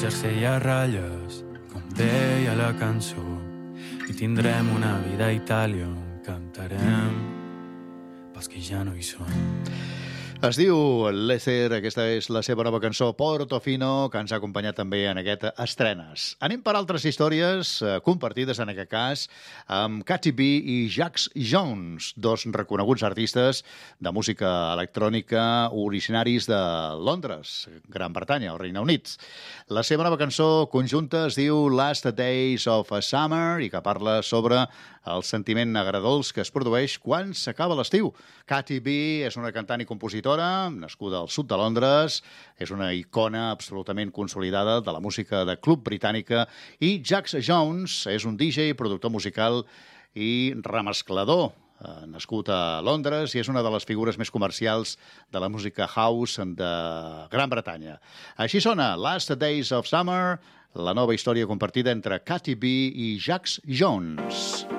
jersei a ratlles, com deia la cançó, i tindrem una vida a Itàlia on cantarem pels que ja no hi són. Es diu Lecer, aquesta és la seva nova cançó Portofino, que ens ha acompanyat també en aquest estrenes. Anem per altres històries compartides, en aquest cas, amb Katy B i Jax Jones, dos reconeguts artistes de música electrònica originaris de Londres, Gran Bretanya, o Regne Unit. La seva nova cançó conjunta es diu Last Days of a Summer i que parla sobre el sentiment agredolç que es produeix quan s'acaba l'estiu. Katy B és una cantant i compositora nascuda al sud de Londres, és una icona absolutament consolidada de la música de club britànica, i Jax Jones és un DJ, productor musical i remesclador, nascut a Londres, i és una de les figures més comercials de la música house de Gran Bretanya. Així sona Last Days of Summer, la nova història compartida entre Katy B i Jax Jones.